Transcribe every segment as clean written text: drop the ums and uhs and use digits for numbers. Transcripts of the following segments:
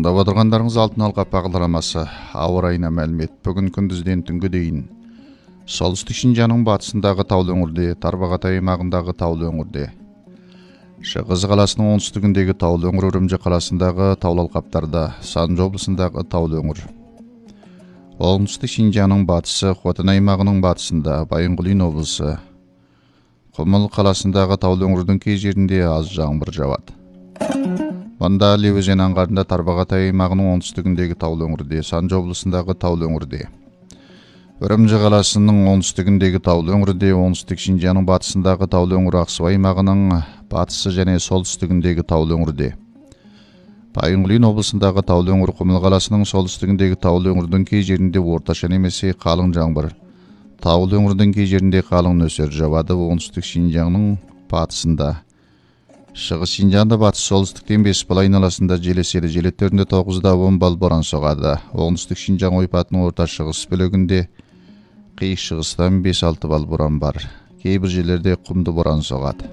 Тыңдап отырғандарыңыз алтын алқа бағдарламасы. Ауа райына мәлімет. Бүгін күндізден түнге дейін солтүстік Шинжаңның батысындағы таулы өңірде, Тарбағатай аймағындағы таулы өңірде, Шығыс қаласының оңтүстігіндегі таулы өңір, Үрімжі қаласындағы таулы алқаптарда, Санжы облысындағы таулы өңір, оңтүстік Шинжаңның батысы, Хотан аймағының батысында, Байынғұлин облысы, Құмыл қаласындағы таулы өңірдің кей жерінде аз жаңбыр жауады. Мұнда Іле өзен аңғарында, Тарбағатай аймағының оңтүстігіндегі таулы өңірде, Санжы облысындағы таулы өңірде, Үрімжі қаласының оңтүстігіндегі таулы өңірде, оңтүстік Шинжаңның батысындағы таулы өңір, Ақсу аймағының батысы және солтүстігіндегі таулы өңірде, Байынғұлин облысындағы таулы өңір, Құмыл қаласының солтүстігіндегі таулы өңірдің кей жерінде орташа немесе қалың жаңбыр, таулы өңірдің кей жерінде қалың нөсер жауады. Оңтүстік Шинжаңның батысында, Шығыс Шинжаңда батыс солтүстіктен 5 бал айналасында жел еседі, желеттерінде 9-10 бал боран соғады. Оңтүстік Шинжаң ойпатының орта шығыс бөлігінде қиық шығыстан 5-6 бал боран бар. Кейбір жерлерде құмды боран соғады.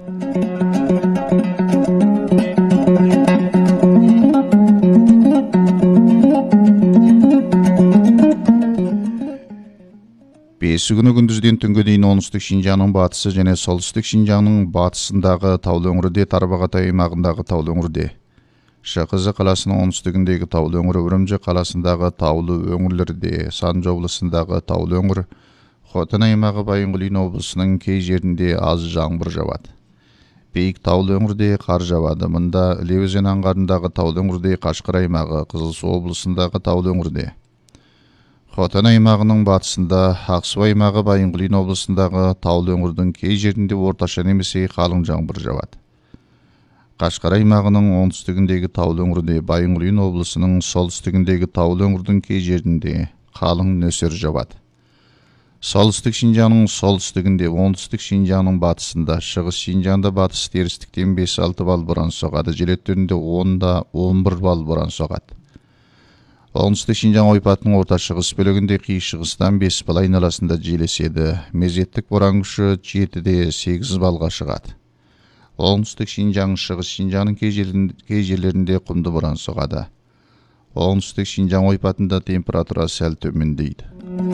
Бесі күні күндізден түнге дейін оңтүстік Шинжаңның батысы және солтүстік Шинжаңның батысындағы таулы өңірде, Тарбағатай аймағындағы таулы өңірде, Шығыс қаласының оңтүстігіндегі таулы өңір, Үрімжі қаласындағы таулы өңірлерде, Санжы облысындағы таулы өңір, Хотан аймағы, Байынғұлин облысының кей жерінде аз жаңбыр жауады. Биік таулы өңірде қар жауады. Мұнда Іле өзен аңғарындағы таулы өңірде, Қашқар аймағы, Қызылсу облысындағы таулы өңірде, Хотан аймағының батысында, Ақсу аймағы, Байынғұлин облысындағы таулы өңірдің кей жерінде орташа немесе қалың жаңбыр жауады. Қашқар аймағының оңтүстігіндегі таулы өңірде, Байынғұлин облысының солтүстігіндегі таулы өңірдің кей жерінде қалың нөсер жауады. Солтүстік Шинжаңның солтүстігінде, оңтүстік Шинжаңның батысында, Шығыс Шинжаңда батыс терістіктен 5-6 бал боран соғады, желеттерінде 10-11 бал боран соғады. Оңтүстік Шинжаң ойпатының орта шығыс бөлігінде қиық шығыстан 5 бал айналасында жел еседі. Мезеттік боран күші 7-8 балға шығады. Оңтүстік Шинжаң, Шығыс Шинжаңның кей жерлерінде құмды боран соғады. Оңтүстік Шинжаң ойпатында температура сәл төмендейді.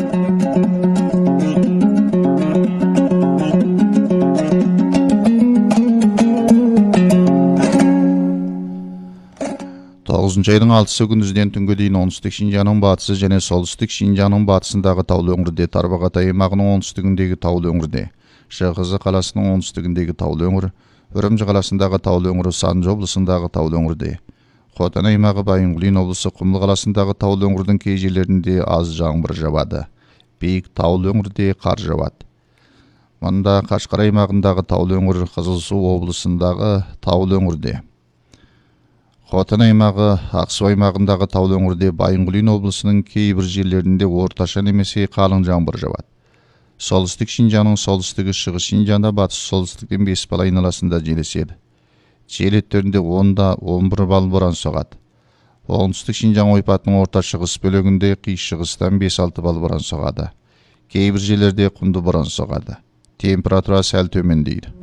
9 айдың 6-сы күндізден түнге дейін оңтүстік Шинжаңның батысы және солтүстік Шинжаңның батысындағы таулы өңірде, Тарбағатай аймағының оңтүстігіндегі таулы өңірде, Шығыс қаласының оңтүстігіндегі таулы өңір, Үрімжі қаласындағы таулы өңірі, Санжы облысындағы таулы өңірде, Хотан аймағы, Байынғұлин облысы, Құмыл қаласындағы таулы өңірдің кей жерлерінде аз жаңбыр жауады. Биік таулы өңірде қар жауады. Мұнда Қашқар аймағындағы таулы өңір, Қызылсу облысындағы таулы өңірде, Хотан аймағы, Ақсу аймағындағы таулы өңірде, Байынғұлин облысының кейбір жерлерінде орташа немесе қалың жаңбыр жауады. Солтүстік Шинжаңның солтүстігі, Шығыс Шинжаңда батыс солтүстіктен 5 бал айналасында жел еседі. Желеттерінде 10-11 бал боран соғады. Оңтүстік Шинжаң ойпатының орта шығыс бөлігінде қиық шығыстан 5-6 бал боран соғады. Кейбір жерлерде құмды боран соғады. Температура сәл төмендейді.